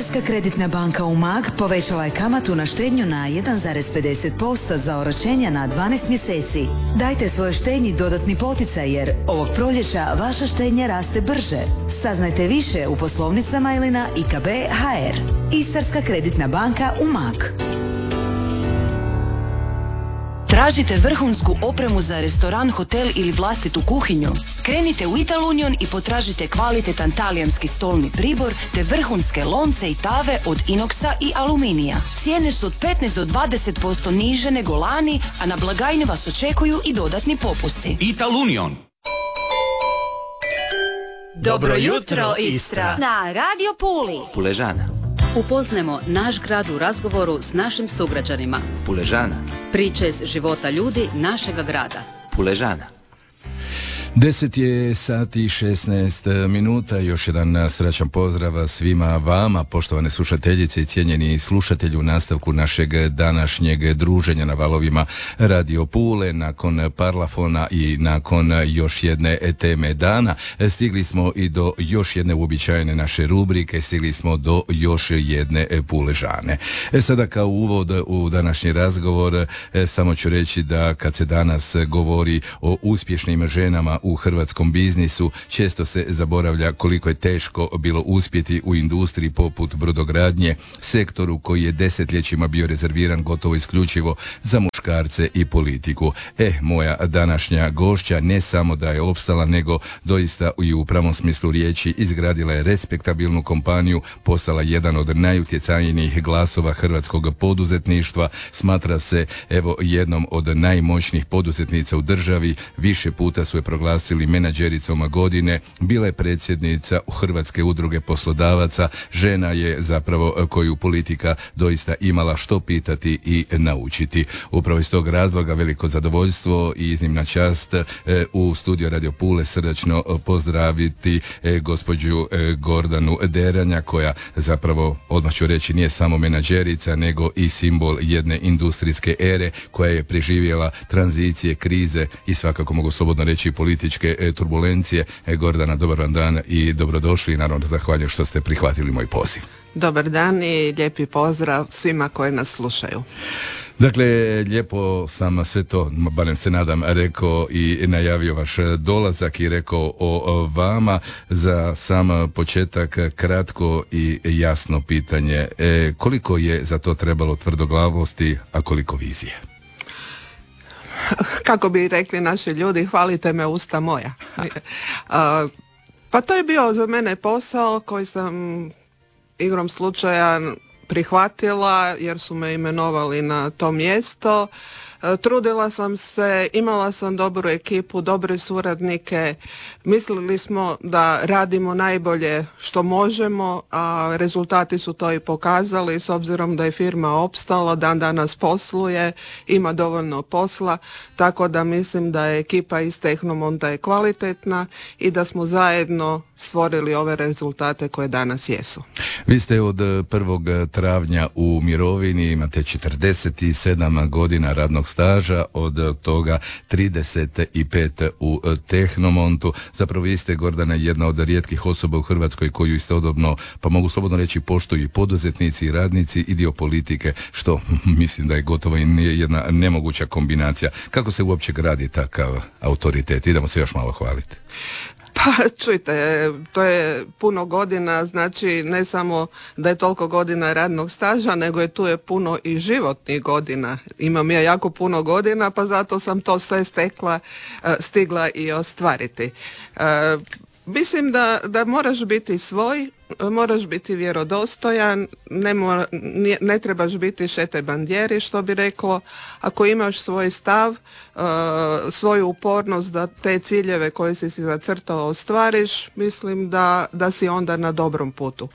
Istarska kreditna banka Umag povećala je kamatu na štednju na 1,50% za oročenja na 12 mjeseci. Dajte svojoj štednji dodatni poticaj jer ovog proljeća vaša štednja raste brže. Saznajte više u poslovnicama ili na IKB HR. Istarska kreditna banka Umag. Tražite vrhunsku opremu za restoran, hotel ili vlastitu kuhinju? Krenite u Italunion i potražite kvalitetan talijanski stolni pribor te vrhunske lonce i tave od inoksa i aluminija. Cijene su od 15 do 20% niže nego lani, a na blagajni vas očekuju i dodatni popusti. Italunion. Dobro jutro, Istra! Na Radio Puli. Puležana. Upoznajmo naš grad u razgovoru s našim sugrađanima. Puležana. Priče iz života ljudi našega grada. Puležana. 10 je sati i 16 minuta, još jedan srećan pozdrav svima vama, poštovane slušateljice i cijenjeni slušatelji u nastavku našeg današnjeg druženja na valovima Radio Pule. Nakon parlafona i nakon još jedne teme dana stigli smo i do još jedne uobičajene naše rubrike, stigli smo do još jedne Puležane. Sada kao uvod u današnji razgovor samo ću reći da kad se danas govori o uspješnim ženama u hrvatskom biznisu, često se zaboravlja koliko je teško bilo uspjeti u industriji poput brodogradnje, sektoru koji je desetljećima bio rezerviran gotovo isključivo za muškarce i politiku. Moja današnja gošća ne samo da je opstala, nego doista i u pravom smislu riječi izgradila je respektabilnu kompaniju, postala jedan od najutjecajnijih glasova hrvatskog poduzetništva, smatra se jednom od najmoćnijih poduzetnica u državi, više puta su je proglasili menadžericom godine, bila je predsjednica Hrvatske udruge poslodavaca, žena je zapravo koju politika doista imala što pitati i naučiti. Upravo iz tog razloga veliko zadovoljstvo i iznimna čast u studio Radio Pule srdačno pozdraviti gospođu Gordanu Deranja, koja zapravo, odmah ću reći, nije samo menadžerica nego i simbol jedne industrijske ere koja je preživjela tranzicije, krize i svakako mogu slobodno reći političke turbulencije. Gordana, dobar vam dan i dobrodošli i naravno zahvaljujem što ste prihvatili moj poziv. Dobar dan i lijepi pozdrav svima koji nas slušaju. Dakle, lijepo sam sve to, barem se nadam, rekao i najavio vaš dolazak i rekao o vama. Za sam početak kratko i jasno pitanje. Koliko je za to trebalo tvrdoglavosti, a koliko vizije? Kako bi rekli naši ljudi, hvalite me usta moja. Pa to je bio za mene posao koji sam igrom slučaja prihvatila jer su me imenovali na to mjesto. Trudila sam se, imala sam dobru ekipu, dobre suradnike, mislili smo da radimo najbolje što možemo, a rezultati su to i pokazali. S obzirom da je firma opstala, dan danas posluje, ima dovoljno posla, tako da mislim da je ekipa iz Tehnomonta je kvalitetna i da smo zajedno stvorili ove rezultate koje danas jesu. Vi ste od 1. travnja u mirovini, imate 47 godina radnog staža, od toga 35 u Tehnomontu. Zapravo vi ste, Gordana, jedna od rijetkih osoba u Hrvatskoj koju istodobno, pa mogu slobodno reći, poštuju i poduzetnici i radnici i dio politike, što mislim da je gotovo i jedna nemoguća kombinacija. Kako se uopće gradi takav autoritet? Idemo se još malo hvaliti. Pa čujte, to je puno godina, znači ne samo da je toliko godina radnog staža, nego je tu je puno i životnih godina. Imam ja jako puno godina, pa zato sam to sve stigla i ostvariti. Mislim da moraš biti svoj, moraš biti vjerodostojan, ne trebaš biti šete bandjeri, što bi reklo. Ako imaš svoj stav, svoju upornost da te ciljeve koje si zacrtao ostvariš, mislim da si onda na dobrom putu.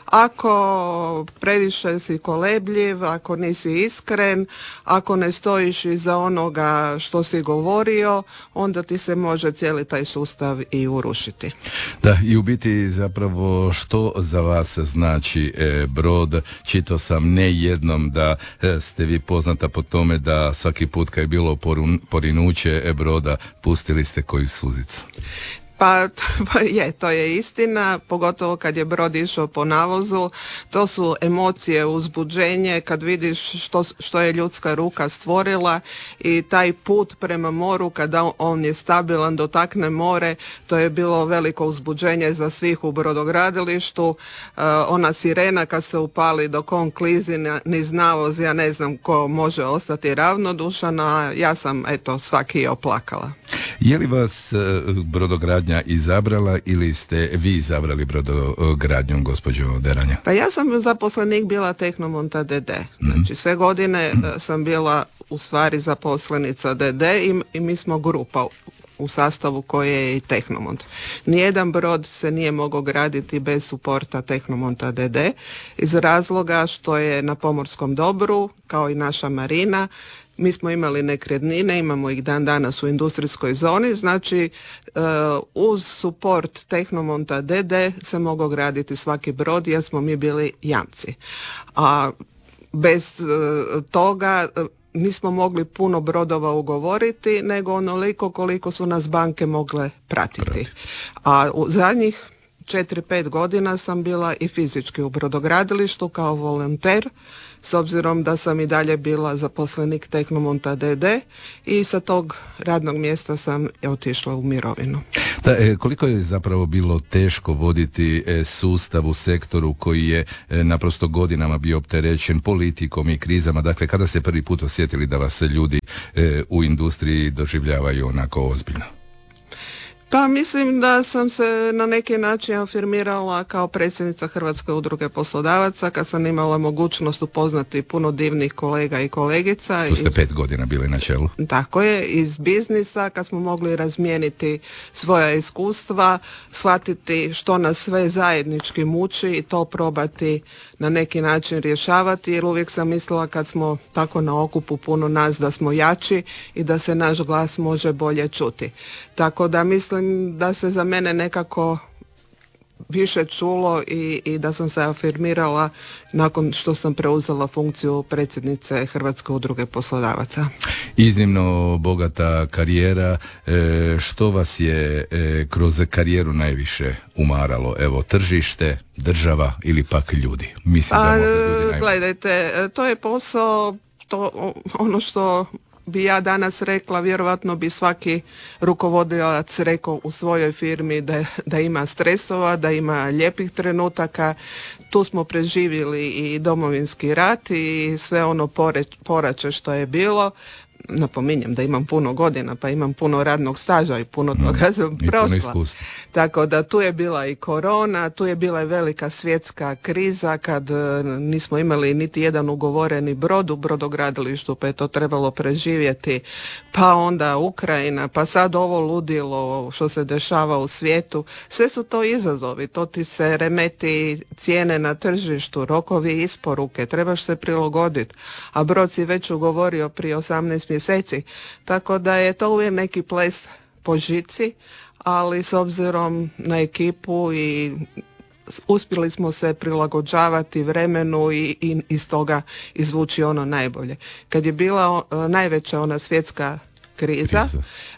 Ako previše si kolebljiv, ako nisi iskren, ako ne stojiš iza onoga što si govorio, onda ti se može cijeli taj sustav i urušiti. Da, i u biti zapravo što za vas znači brod? Čitao sam ne jednom da ste vi poznata po tome da svaki put kad je bilo porinuće broda pustili ste koju suzicu. Pa to je istina, pogotovo kad je brod išao po navozu, to su emocije, uzbuđenje, kad vidiš što je ljudska ruka stvorila i taj put prema moru, kada on je stabilan, dotakne more, to je bilo veliko uzbuđenje za svih u brodogradilištu. Ona sirena kad se upali dok on klizi niz navoz, ja ne znam ko može ostati ravnodušan, a ja sam svaki oplakala. Je li vas brodogradnja izabrala ili ste vi izabrali brodogradnjom, gospođo Deranja? Pa ja sam zaposlenik bila Tehnomonta d.d. Znači sve godine sam bila u stvari zaposlenica d.d. i mi smo grupa u sastavu koje je i Tehnomont. Nijedan brod se nije mogao graditi bez suporta Tehnomonta d.d. iz razloga što je na pomorskom dobru, kao i naša marina, mi smo imali nekretnine, imamo ih dan danas u industrijskoj zoni, znači uz suport Tehnomonta d.d. se mogao graditi svaki brod jer smo mi bili jamci. A bez toga nismo mogli puno brodova ugovoriti, nego onoliko koliko su nas banke mogle pratiti. A u zadnjih 4-5 godina sam bila i fizički u brodogradilištu kao volonter, s obzirom da sam i dalje bila zaposlenik Tehnomonta d.d. i sa tog radnog mjesta sam otišla u mirovinu. Koliko je zapravo bilo teško voditi sustav u sektoru koji je naprosto godinama bio opterećen politikom i krizama, dakle kada ste prvi put osjetili da vas ljudi u industriji doživljavaju onako ozbiljno? Pa mislim da sam se na neki način afirmirala kao predsjednica Hrvatske udruge poslodavaca kad sam imala mogućnost upoznati puno divnih kolega i kolegica. Tu ste 5 godina bili na čelu. Tako je, iz biznisa kad smo mogli razmijeniti svoja iskustva, shvatiti što nas sve zajednički muči i to probati na neki način rješavati, jer uvijek sam mislila kad smo tako na okupu puno nas da smo jači i da se naš glas može bolje čuti. Tako da mislim da se za mene nekako više čulo i da sam se afirmirala nakon što sam preuzela funkciju predsjednice Hrvatske udruge poslodavaca. Iznimno bogata karijera. Što vas je kroz karijeru najviše umaralo? Evo, tržište, država ili pak ljudi? Mislim da ljudi gledajte, to je posao, ono što bi ja danas rekla, vjerojatno bi svaki rukovodilac rekao u svojoj firmi da ima stresova, da ima lijepih trenutaka. Tu smo preživjeli i Domovinski rat i sve ono poraće što je bilo. Napominjem da imam puno godina, pa imam puno radnog staža i puno toga sam prošla. Tako da tu je bila i korona, tu je bila i velika svjetska kriza kad nismo imali niti jedan ugovoreni brod u brodogradilištu, pa je to trebalo preživjeti. Pa onda Ukrajina, pa sad ovo ludilo što se dešava u svijetu. Sve su to izazovi, to ti se remeti cijene na tržištu, rokovi isporuke, trebaš se prilagoditi. A brod si već ugovorio prije 18 mjeseci, tako da je to uvijek neki ples po žici, ali s obzirom na ekipu i uspjeli smo se prilagođavati vremenu i iz toga izvući ono najbolje. Kad je bila najveća ona svjetska kriza,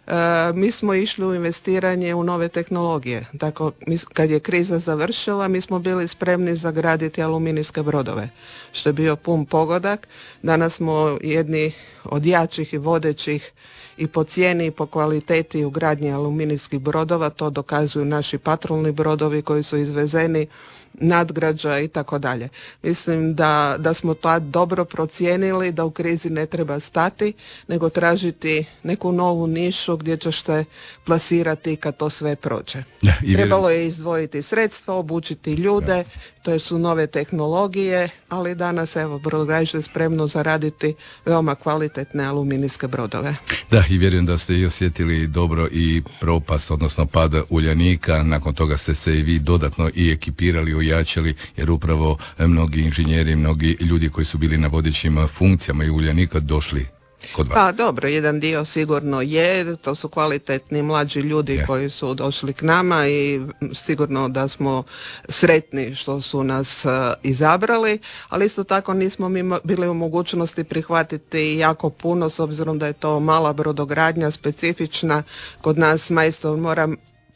mi smo išli u investiranje u nove tehnologije. Dakle, kad je kriza završila, mi smo bili spremni zagraditi aluminijske brodove, što je bio pun pogodak. Danas smo jedni od jačih i vodećih i po cijeni i po kvaliteti u gradnji aluminijskih brodova. To dokazuju naši patrolni brodovi koji su izvezeni, nadgrađa i tako dalje. Mislim da smo tad dobro procijenili da u krizi ne treba stati, nego tražiti neku novu nišu gdje ćeš te plasirati kad to sve prođe. Trebalo je izdvojiti sredstva, obučiti ljude, to su nove tehnologije, ali danas evo brodogradilište je spremno zaraditi veoma kvalitetne aluminijske brodove. Da, i vjerujem da ste i osjetili dobro i propast, odnosno pad Uljanika. Nakon toga ste se i vi dodatno i ekipirali, ojačali, jer upravo mnogi inženjeri, mnogi ljudi koji su bili na vodećim funkcijama i Uljanika došli kod vas. Pa dobro, jedan dio sigurno je, to su kvalitetni mlađi ljudi koji su došli k nama i sigurno da smo sretni što su nas izabrali, ali isto tako nismo mi bili u mogućnosti prihvatiti jako puno, s obzirom da je to mala brodogradnja, specifična. Kod nas majstor mora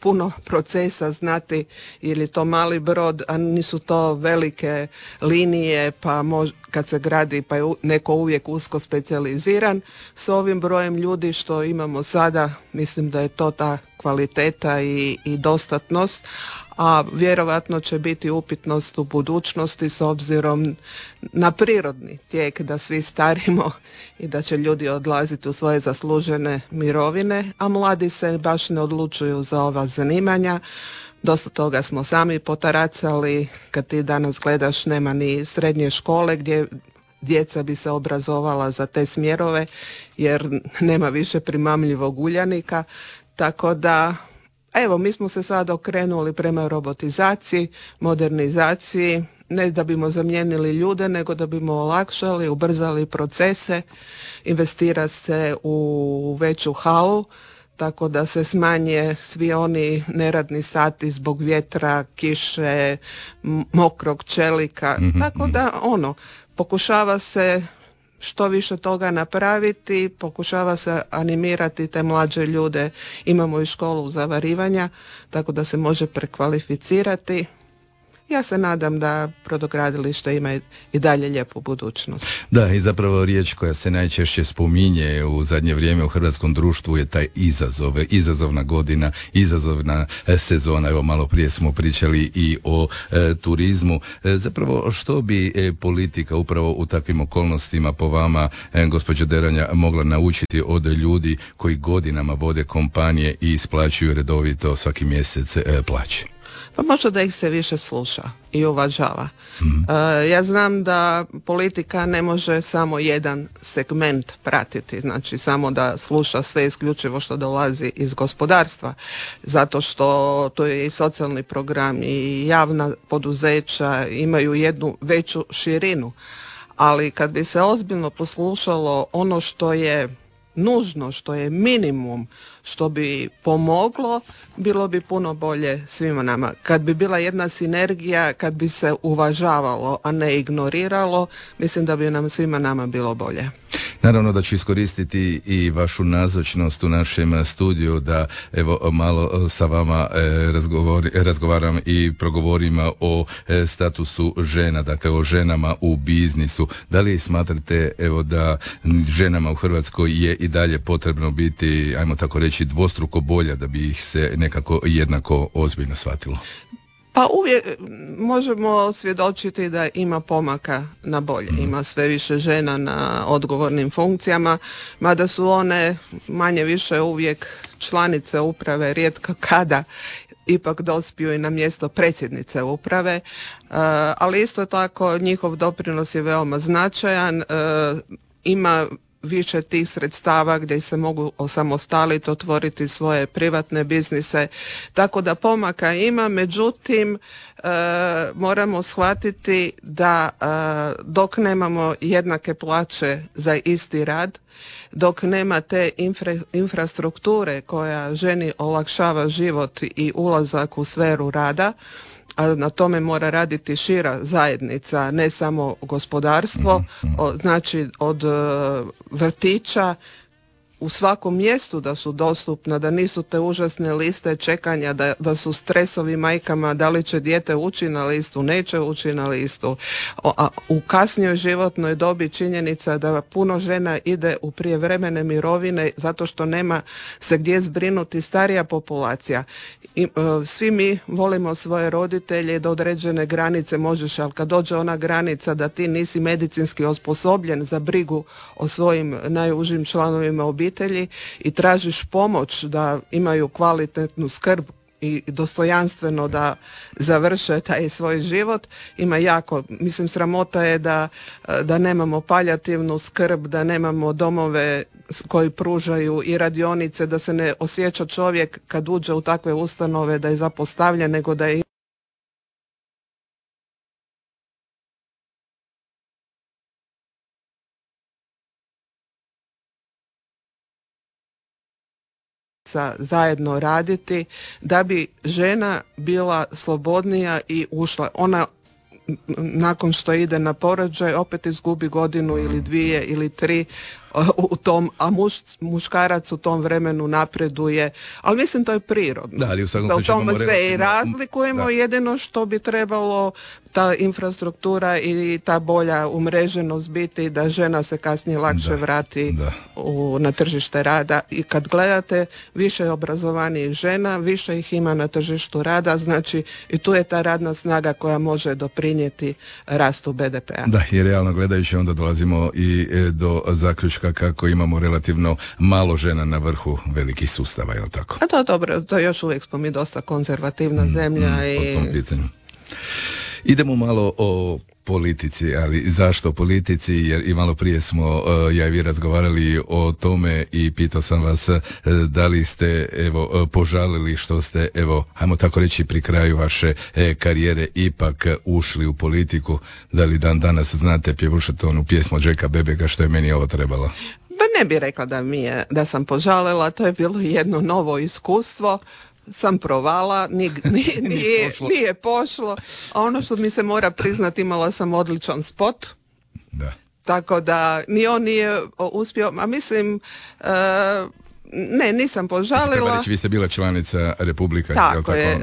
puno procesa znati, ili to mali brod, a nisu to velike linije, pa kad se gradi pa je neko uvijek usko specijaliziran. S ovim brojem ljudi što imamo sada, mislim da je to ta kvaliteta i dostatnost, a vjerovatno će biti upitnost u budućnosti s obzirom na prirodni tijek da svi starimo i da će ljudi odlaziti u svoje zaslužene mirovine, a mladi se baš ne odlučuju za ova zanimanja. Dosta toga smo sami potaracali, kad ti danas gledaš nema ni srednje škole gdje djeca bi se obrazovala za te smjerove jer nema više primamljivog uljanika, tako da evo, mi smo se sad okrenuli prema robotizaciji, modernizaciji, ne da bimo zamijenili ljude, nego da bimo olakšali, ubrzali procese, investira se u veću halu, tako da se smanje svi oni neradni sati zbog vjetra, kiše, mokrog čelika, tako da pokušava se što više toga napraviti, pokušava se animirati te mlađe ljude. Imamo i školu zavarivanja, tako da se može prekvalificirati. Ja se nadam da brodogradilište ima i dalje lijepu budućnost. Da, i zapravo riječ koja se najčešće spominje u zadnje vrijeme u hrvatskom društvu je taj izazov, izazovna godina, izazovna sezona. Evo, malo prije smo pričali i o turizmu. Zapravo, što bi politika upravo u takvim okolnostima po vama, gospođo Deranja, mogla naučiti od ljudi koji godinama vode kompanije i isplaćuju redovito svaki mjesec plaće? Pa možda da ih se više sluša i uvažava. Ja znam da politika ne može samo jedan segment pratiti, znači samo da sluša sve isključivo što dolazi iz gospodarstva, zato što to je i socijalni program i javna poduzeća imaju jednu veću širinu, ali kad bi se ozbiljno poslušalo ono što je nužno, što je minimum, što bi pomoglo, bilo bi puno bolje svima nama. Kad bi bila jedna sinergija, kad bi se uvažavalo, a ne ignoriralo, mislim da bi nam svima nama bilo bolje. Naravno da ću iskoristiti i vašu nazočnost u našem studiju da evo malo sa vama razgovaram i progovorim o statusu žena, dakle o ženama u biznisu. Da li smatrate evo da ženama u Hrvatskoj je i dalje potrebno biti, ajmo tako reći, dvostruko bolja da bi ih se nekako jednako ozbiljno shvatilo? Pa uvijek možemo svjedočiti da ima pomaka na bolje. Ima sve više žena na odgovornim funkcijama, mada su one manje više uvijek članice uprave, rijetko kada ipak dospiju i na mjesto predsjednice uprave, ali isto tako njihov doprinos je veoma značajan. Ima više tih sredstava gdje se mogu osamostaliti, otvoriti svoje privatne biznise, tako da pomaka ima, međutim moramo shvatiti da dok nemamo jednake plaće za isti rad, dok nema te infrastrukture koja ženi olakšava život i ulazak u sferu rada, a na tome mora raditi šira zajednica, ne samo gospodarstvo, znači od vrtića u svakom mjestu da su dostupna, da nisu te užasne liste čekanja, da su stresovi majkama, da li će dijete ući na listu, neće ući na listu. A u kasnijoj životnoj dobi činjenica da puno žena ide u prijevremene mirovine zato što nema se gdje zbrinuti starija populacija. I, svi mi volimo svoje roditelje, do određene granice možeš, ali kad dođe ona granica da ti nisi medicinski osposobljen za brigu o svojim najužim članovima obitelji i tražiš pomoć da imaju kvalitetnu skrb i dostojanstveno da završe taj svoj život, ima jako, mislim, sramota je da nemamo palijativnu skrb, da nemamo domove koji pružaju i radionice, da se ne osjeća čovjek kad uđe u takve ustanove da je zapostavljen, nego da je zajedno raditi da bi žena bila slobodnija i ušla. Ona nakon što ide na porođaj opet izgubi godinu ili dvije ili tri u tom, a muškarac u tom vremenu napreduje, ali mislim to je prirodno. Da, ali u svakom da u slučaju tome imamo se i razlikujemo, jedino što bi trebalo ta infrastruktura i ta bolja umreženost biti da žena se kasnije lakše vrati na tržište rada. I kad gledate, više je obrazovanijih žena, više ih ima na tržištu rada, znači i tu je ta radna snaga koja može doprinijeti rastu BDP-a. Da, i realno gledajući onda dolazimo i do zaključka kako imamo relativno malo žena na vrhu velikih sustava, je li tako? A to dobro, to još uvijek smo mi dosta konzervativna zemlja. Po tom pitanju. Idemo malo o politici, ali zašto o politici? Jer i malo prije smo ja i vi razgovarali o tome i pitao sam vas da li ste požalili što ste, ajmo tako reći, pri kraju vaše karijere ipak ušli u politiku. Da li dan danas znate pjevušati onu pjesmu Jacka Bebeka što je meni ovo trebalo? Pa ne bih rekla da sam požalila, to je bilo jedno novo iskustvo. Sam provala, nije pošlo, a ono što mi se mora priznati, imala sam odličan spot, tako da ni on nije uspio, a mislim, nisam požalila. Treba reći, vi ste bila članica Republika. Tako je,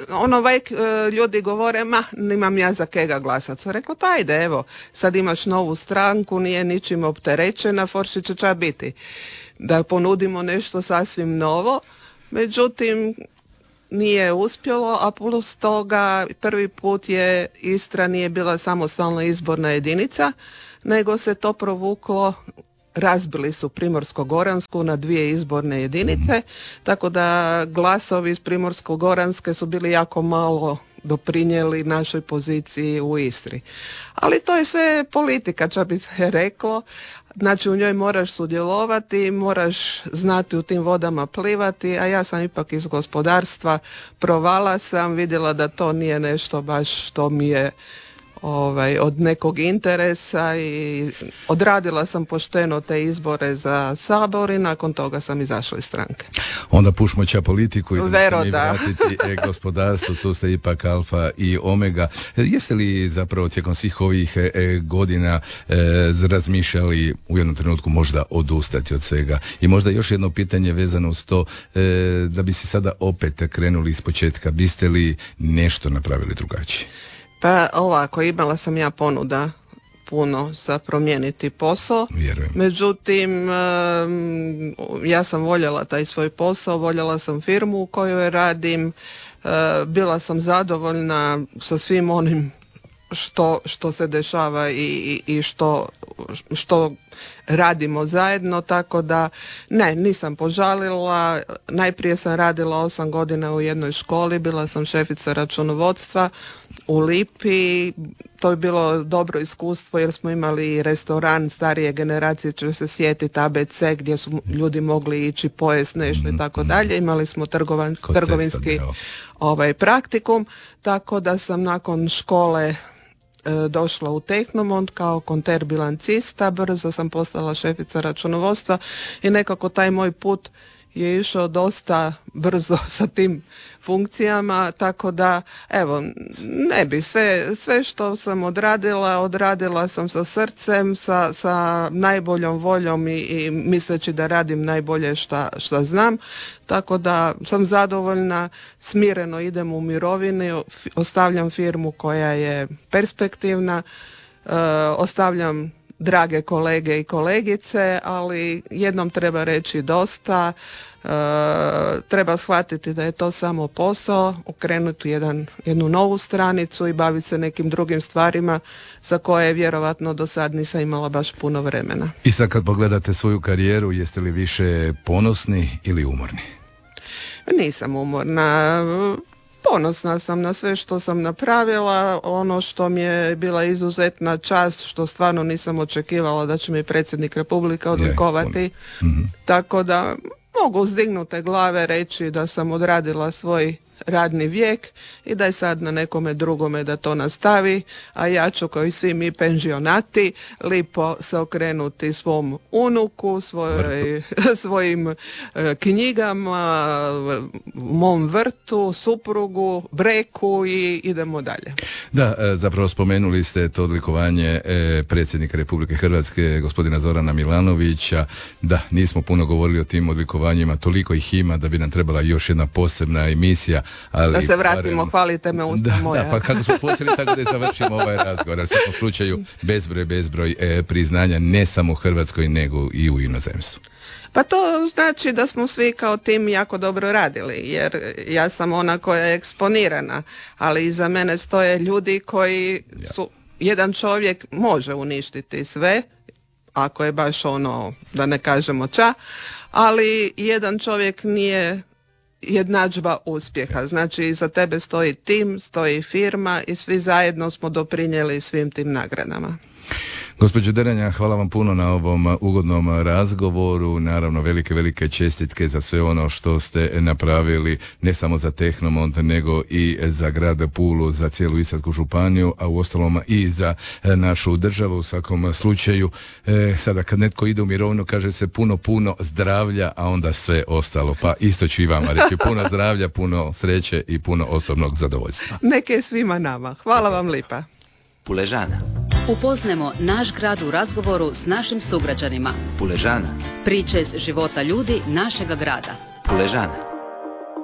ljudi govore, nemam ja za kega glasat. Sam rekla, pa ajde, evo, sad imaš novu stranku, nije ničim opterećena, forši će ča biti. Da ponudimo nešto sasvim novo. Međutim, nije uspjelo, a plus toga prvi put je Istra nije bila samostalna izborna jedinica, nego se to provuklo, razbili su Primorsko-goransku na 2 izborne jedinice, tako da glasovi iz Primorsko-goranske su bili jako malo doprinijeli našoj poziciji u Istri. Ali to je sve politika, čak bi se reklo. Znači u njoj moraš sudjelovati, moraš znati u tim vodama plivati, a ja sam ipak iz gospodarstva, provala sam, vidjela da to nije nešto baš što mi je od nekog interesa i odradila sam pošteno te izbore za Sabor i nakon toga sam izašla iz stranke. Onda pušmo ča politiku i da mi vratiti gospodarstvo, tu ste ipak alfa i omega. Jeste li zapravo tijekom svih ovih godina razmišljali u jednom trenutku možda odustati od svega? I možda još jedno pitanje vezano uz to, da bi se sada opet krenuli iz početka, biste li nešto napravili drugačije? Pa ovako, imala sam ja ponuda puno za promijeniti posao. Vjerujem. Međutim, ja sam voljela taj svoj posao, voljela sam firmu u kojoj radim, bila sam zadovoljna sa svim onim što se dešava i što radimo zajedno, tako da nisam požalila. Najprije sam radila 8 godina u jednoj školi, bila sam šefica računovodstva u Lipi. To je bilo dobro iskustvo jer smo imali restoran starije generacije, će se sjetiti ABC, gdje su ljudi mogli ići pojest nešto i tako dalje. Imali smo trgovinski praktikum, tako da sam nakon škole došla u Tehnomont kao konter bilancista, brzo sam postala šefica računovodstva i nekako taj moj put je išao dosta brzo sa tim funkcijama, tako da evo, ne bi sve što sam odradila sam sa srcem, sa najboljom voljom i misleći da radim najbolje šta znam, tako da sam zadovoljna, smireno idem u mirovini, ostavljam firmu koja je perspektivna, ostavljam drage kolege i kolegice, ali jednom treba reći dosta, treba shvatiti da je to samo posao, okrenuti jednu novu stranicu i baviti se nekim drugim stvarima za koje vjerovatno do sad nisam imala baš puno vremena. I sad kad pogledate svoju karijeru, jeste li više ponosni ili umorni? Nisam umorna. Ponosna sam na sve što sam napravila, ono što mi je bila izuzetna čast, što stvarno nisam očekivala da će mi predsjednik Republike odlikovati, tako da mogu uzdignute glave reći da sam odradila svoj radni vijek i da je sad na nekome drugome da to nastavi, a ja ću kao i svi mi penzionati lipo se okrenuti svom unuku, svojim knjigama, mom vrtu, suprugu, breku i idemo dalje. Da, zapravo spomenuli ste to odlikovanje predsjednika Republike Hrvatske, gospodina Zorana Milanovića. Da, nismo puno govorili o tim odlikovanjima, toliko ih ima da bi nam trebala još jedna posebna emisija. Ali da se vratimo, hvalite me usta moja. Da, pa kako smo počeli, tako da završimo ovaj razgovor. U svakom slučaju bezbroj priznanja ne samo u Hrvatskoj, nego i u inozemstvu. Pa to znači da smo svi kao tim jako dobro radili, jer ja sam ona koja je eksponirana, ali iza mene stoje ljudi koji su, jedan čovjek može uništiti sve, ako je baš ono, da ne kažemo ali jedan čovjek nije jednadžba uspjeha. Znači iza tebe stoji tim, stoji firma i svi zajedno smo doprinijeli svim tim nagradama. Gospođo Deranja, hvala vam puno na ovom ugodnom razgovoru. Naravno, velike čestitke za sve ono što ste napravili, ne samo za Tehnomont, nego i za grad Pulu, za cijelu Istarsku županiju, a uostalom i za našu državu. U svakom slučaju, sada kad netko ide u mirovinu, kaže se puno zdravlja, a onda sve ostalo. Pa isto ću i vama reći, puno zdravlja, puno sreće i puno osobnog zadovoljstva. Neke svima nama. Hvala vam lipa. Puležana. Upoznajmo naš grad u razgovoru s našim sugrađanima. Puležana. Priče iz života ljudi našega grada. Puležana.